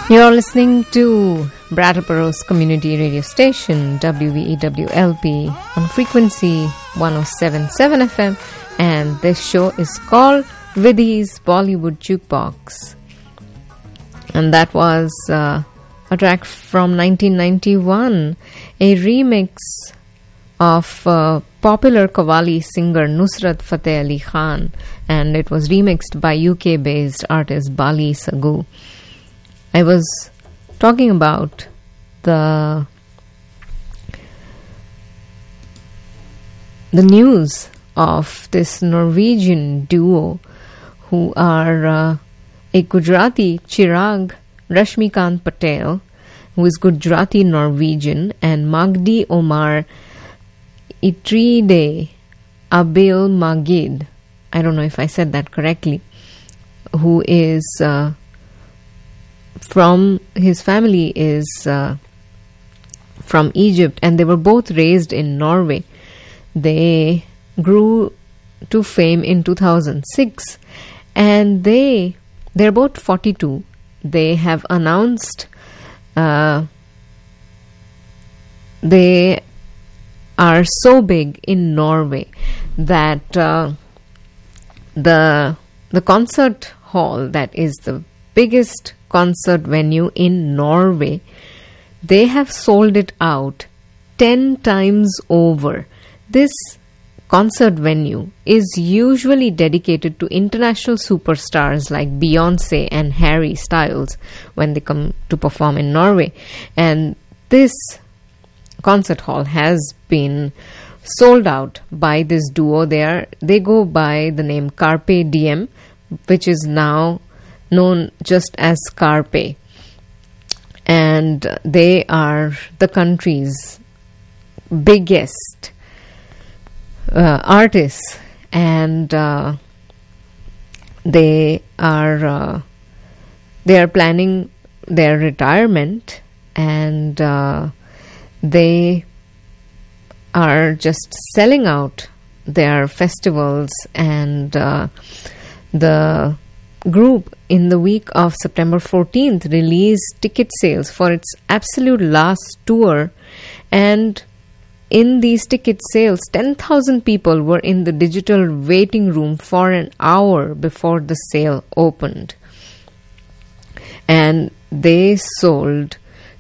You're listening to Brattleboro's community radio station, WVEWLP, on frequency 107.7 FM, and this show is called Vidhi's Bollywood Jukebox. And that was a track from 1991, a remix of popular Qawwali singer Nusrat Fateh Ali Khan, and it was remixed by UK-based artist Bali Sagu. I was talking about the news of this Norwegian duo who are a Gujarati Chirag Rashmikant Patel, who is Gujarati Norwegian, and Magdi Omar Itride Abil Magid, I don't know if I said that correctly, who is from his family is from Egypt, and they were both raised in Norway. They grew to fame in 2006, and they're both 42. They have announced they are so big in Norway that the concert hall, that is the biggest concert venue in Norway, they have sold it out 10 times over. This concert venue is usually dedicated to international superstars like Beyonce and Harry Styles when they come to perform in Norway. And this concert hall has been sold out by this duo. They go by the name Carpe Diem, which is now known just as Carpe, and they are the country's biggest artists, and they are planning their retirement, and they are just selling out their festivals, and the group in the week of September 14th released ticket sales for its absolute last tour, and in these ticket sales 10,000 people were in the digital waiting room for an hour before the sale opened, and they sold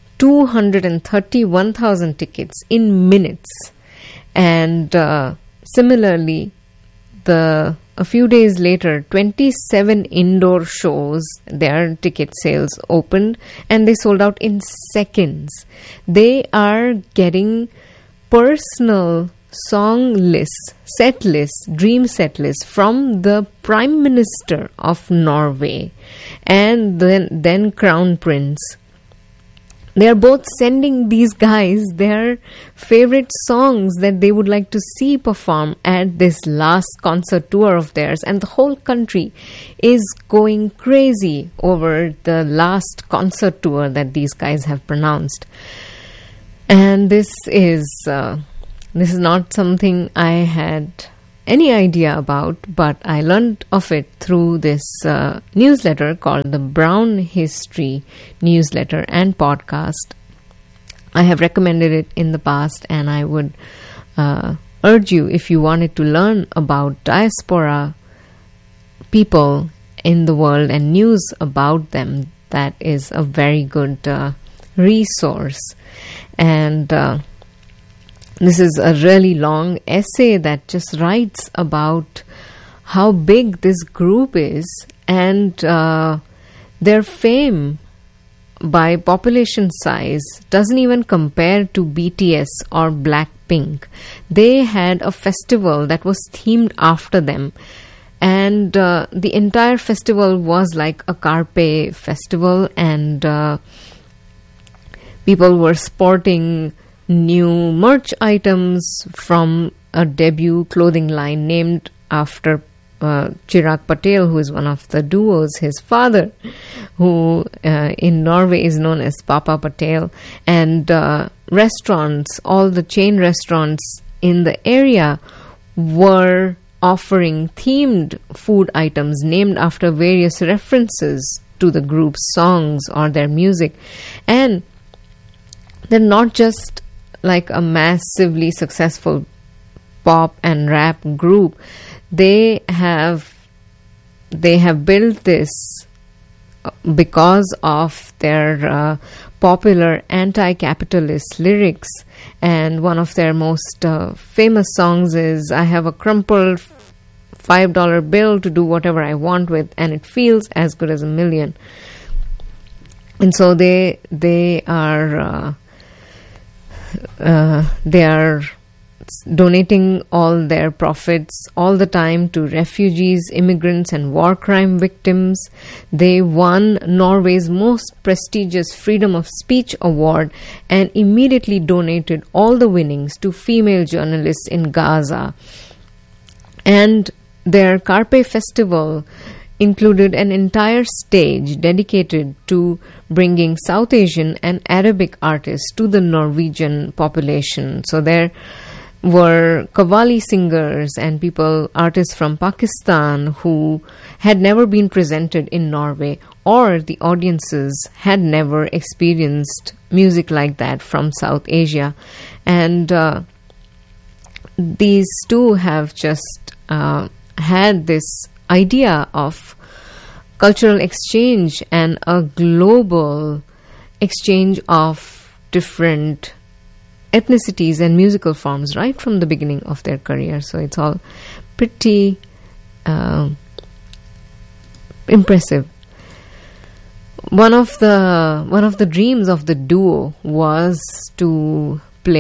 231,000 tickets in minutes. And similarly, a few days later, 27 indoor shows, their ticket sales opened, and they sold out in seconds. They are getting personal song lists, set lists, dream set lists from the Prime Minister of Norway and then Crown Prince. They are both sending these guys their favorite songs that they would like to see perform at this last concert tour of theirs. And the whole country is going crazy over the last concert tour that these guys have pronounced. And this is not something I had any idea about, but I learned of it through this newsletter called the Brown History Newsletter and Podcast. I have recommended it in the past, and I would urge you, if you wanted to learn about diaspora people in the world and news about them, that is a very good resource. And this is a really long essay that just writes about how big this group is, and their fame by population size doesn't even compare to BTS or Blackpink. They had a festival that was themed after them, and the entire festival was like a Carpe festival, and people were sporting new merch items from a debut clothing line named after Chirag Patel, who is one of the duos, his father, who in Norway is known as Papa Patel. And restaurants, all the chain restaurants in the area were offering themed food items named after various references to the group's songs or their music. And they're not just like a massively successful pop and rap group. They have built this because of their popular anti-capitalist lyrics. And one of their most famous songs is "I have a crumpled $5 bill to do whatever I want with, and it feels as good as a million." And so they are donating all their profits all the time to refugees, immigrants, and war crime victims. They won Norway's most prestigious Freedom of Speech Award and immediately donated all the winnings to female journalists in Gaza. And their Carpe Festival included an entire stage dedicated to bringing South Asian and Arabic artists to the Norwegian population. So there were Qawwali singers and artists from Pakistan who had never been presented in Norway, or the audiences had never experienced music like that from South Asia. And these two have just had this idea of cultural exchange and a global exchange of different ethnicities and musical forms right from the beginning of their career. So it's all pretty impressive. One of the dreams of the duo was to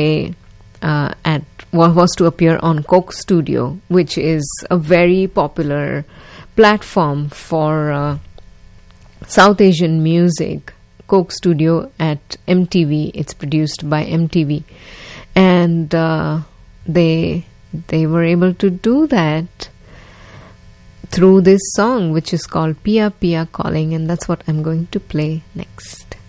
appear on Coke Studio, which is a very popular platform for South Asian music. Coke Studio at MTV. It's produced by MTV, and they were able to do that through this song, which is called Pia Pia Calling, and that's what I'm going to play next.